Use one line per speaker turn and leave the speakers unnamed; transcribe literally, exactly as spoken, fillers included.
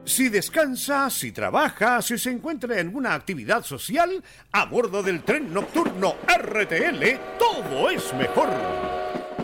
Si descansa, si trabaja, si se encuentra en alguna actividad social, a bordo del tren nocturno R T L, todo es mejor.